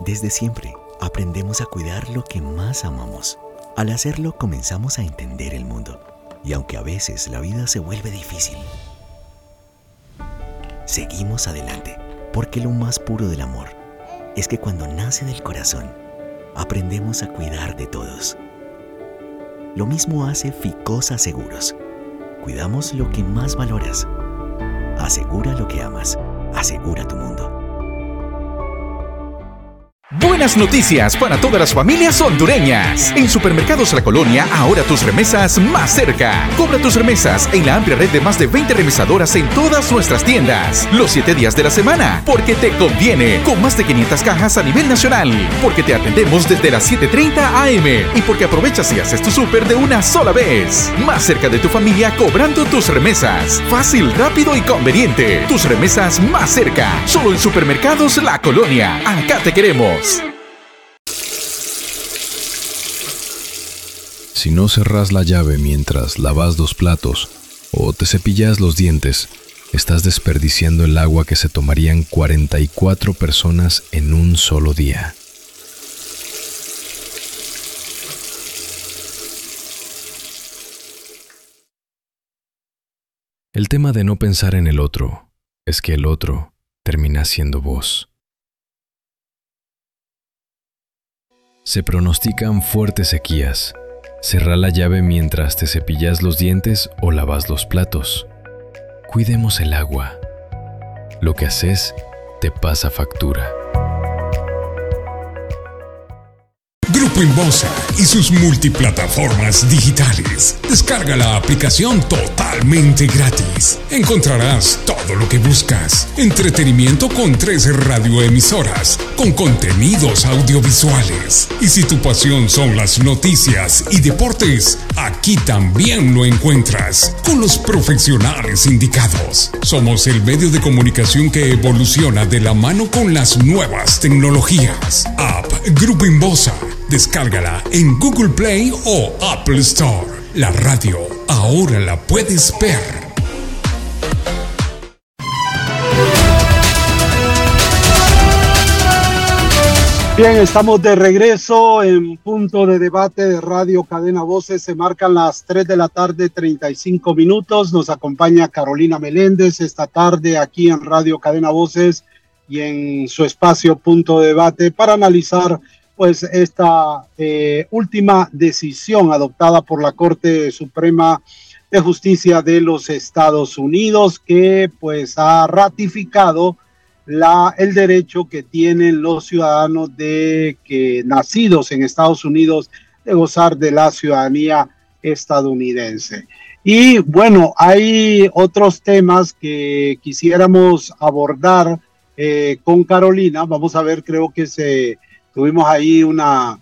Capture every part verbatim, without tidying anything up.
Desde siempre, aprendemos a cuidar lo que más amamos. Al hacerlo, comenzamos a entender el mundo. Y aunque a veces la vida se vuelve difícil, seguimos adelante, porque lo más puro del amor es que cuando nace del corazón, aprendemos a cuidar de todos. Lo mismo hace Ficosa Seguros. Cuidamos lo que más valoras. Asegura lo que amas. Asegura tu mundo. Buenas noticias para todas las familias hondureñas. En Supermercados La Colonia, ahora tus remesas más cerca. Cobra tus remesas en la amplia red de más de veinte remesadoras en todas nuestras tiendas. Los siete días de la semana, porque te conviene. Con más de quinientas cajas a nivel nacional. Porque te atendemos desde las siete treinta a eme. Y porque aprovechas y haces tu súper de una sola vez. Más cerca de tu familia cobrando tus remesas. Fácil, rápido y conveniente. Tus remesas más cerca. Solo en Supermercados La Colonia. Acá te queremos. Si no cerrás la llave mientras lavas los platos o te cepillas los dientes, estás desperdiciando el agua que se tomarían cuarenta y cuatro personas en un solo día. El tema de no pensar en el otro es que el otro termina siendo vos. Se pronostican fuertes sequías. Cerrá la llave mientras te cepillas los dientes o lavas los platos. Cuidemos el agua. Lo que haces te pasa factura. Grupo Inbosa y sus multiplataformas digitales. Descarga la aplicación totalmente gratis. Encontrarás todo lo que buscas. Entretenimiento con tres radioemisoras, con contenidos audiovisuales. Y si tu pasión son las noticias y deportes, aquí también lo encuentras, con los profesionales indicados. Somos el medio de comunicación que evoluciona de la mano con las nuevas tecnologías. App Grupo Inbosa. Descárgala en Google Play o Apple Store. La radio ahora la puedes ver. Bien, estamos de regreso en Punto de Debate de Radio Cadena Voces. Se marcan las tres de la tarde, treinta y cinco minutos. Nos acompaña Carolina Meléndez esta tarde aquí en Radio Cadena Voces y en su espacio Punto de Debate para analizar pues esta eh, última decisión adoptada por la Corte Suprema de Justicia de los Estados Unidos, que pues ha ratificado la, el derecho que tienen los ciudadanos de que nacidos en Estados Unidos de gozar de la ciudadanía estadounidense. Y bueno, hay otros temas que quisiéramos abordar eh, con Carolina. Vamos a ver, creo que se Tuvimos ahí una,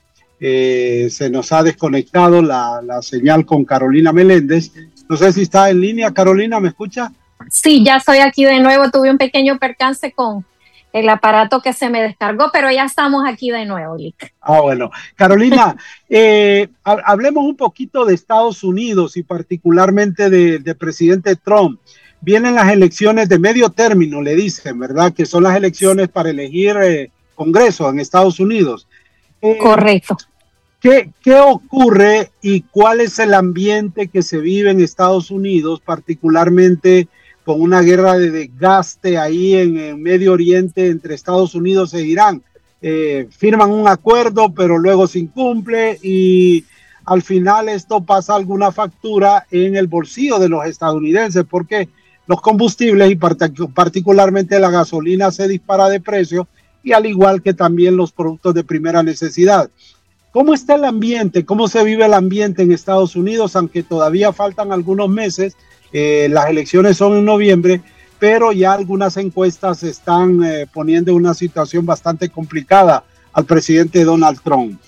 eh, se nos ha desconectado la, la señal con Carolina Meléndez. No sé si está en línea. Carolina, ¿me escucha? Sí, ya estoy aquí de nuevo. Tuve un pequeño percance con el aparato que se me descargó, pero ya estamos aquí de nuevo, Lick. Ah, bueno. Carolina, eh, hablemos un poquito de Estados Unidos y particularmente de, de presidente Trump. Vienen las elecciones de medio término, le dicen, ¿verdad? Que son las elecciones para elegir eh, Congreso en Estados Unidos. Eh, Correcto. ¿qué, ¿Qué ocurre y cuál es el ambiente que se vive en Estados Unidos, particularmente con una guerra de desgaste ahí en el Medio Oriente entre Estados Unidos e Irán? Eh, firman un acuerdo, pero luego se incumple y al final esto pasa alguna factura en el bolsillo de los estadounidenses porque los combustibles y part- particularmente la gasolina se dispara de precio, y al igual que también los productos de primera necesidad. ¿Cómo está el ambiente? ¿Cómo se vive el ambiente en Estados Unidos? Aunque todavía faltan algunos meses, eh, las elecciones son en noviembre, pero ya algunas encuestas están eh, poniendo una situación bastante complicada al presidente Donald Trump.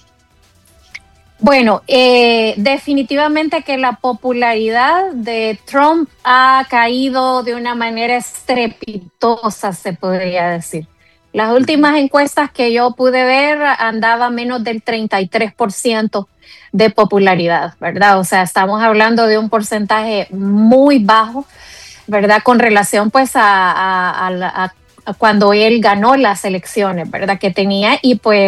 Bueno, eh, definitivamente que la popularidad de Trump ha caído de una manera estrepitosa, se podría decir. Las últimas encuestas que yo pude ver andaba menos del treinta y tres por ciento de popularidad, ¿verdad? O sea, estamos hablando de un porcentaje muy bajo, ¿verdad? Con relación pues a, a, a, a cuando él ganó las elecciones, ¿verdad? Que tenía y pues